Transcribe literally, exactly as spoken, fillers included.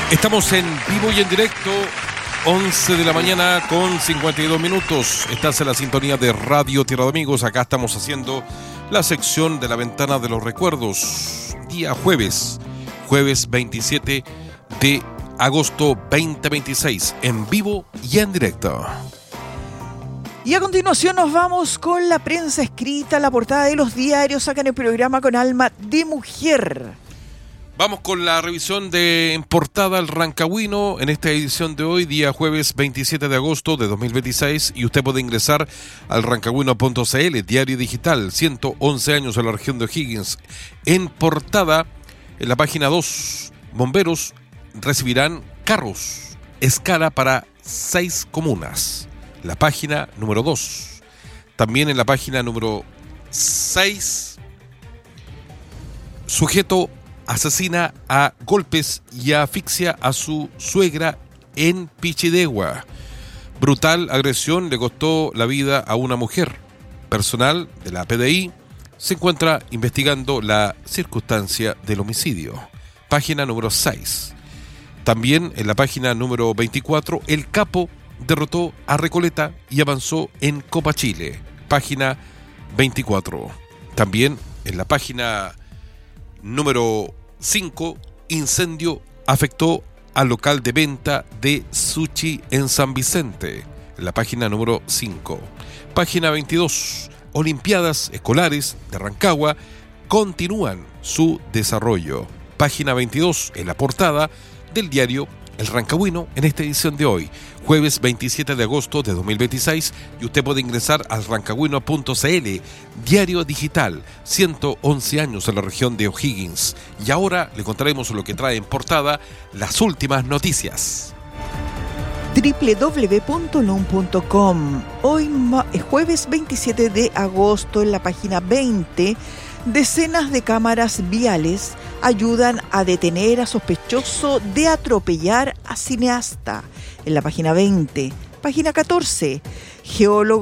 Estamos en vivo y en directo, once de la mañana con cincuenta y dos minutos. Estás en la sintonía de Radio Tierra de Amigos. Acá estamos haciendo la sección de la ventana de los recuerdos. Día jueves, jueves veintisiete de agosto veinte veintiséis, en vivo y en directo. Y a continuación nos vamos con la prensa escrita, la portada de los diarios, acá en el programa Con Alma de Mujer. Vamos con la revisión de en portada al Rancagüino en esta edición de hoy, día jueves veintisiete de agosto de dos mil veintiséis, y usted puede ingresar al rancagüino punto c l, diario digital, ciento once años en la región de O'Higgins. En portada, en la página dos, bomberos recibirán carros, escala para seis comunas. La página número dos. También en la página número seis, sujeto asesina a golpes y asfixia a su suegra en Pichidegua. Brutal agresión le costó la vida a una mujer. Personal de la P D I se encuentra investigando la circunstancia del homicidio. Página número seis. También en la página número veinticuatro, el Capo derrotó a Recoleta y avanzó en Copa Chile. Página veinticuatro. También en la página número cinco, incendio afectó al local de venta de sushi en San Vicente. En la página número cinco. Página veintidós, Olimpiadas Escolares de Rancagua continúan su desarrollo. Página veintidós, en la portada del diario El Rancagüino en esta edición de hoy, jueves veintisiete de agosto de dos mil veintiséis, y usted puede ingresar al rancagüino punto c l, diario digital, ciento once años en la región de O'Higgins. Y ahora le contaremos lo que trae en portada las últimas noticias. doble u doble u doble u punto lum punto com. Hoy es jueves veintisiete de agosto, en la página veinte, decenas de cámaras viales ayudan a detener a sospechoso de atropellar a cineasta. En la página veinte. Página catorce. Geólogo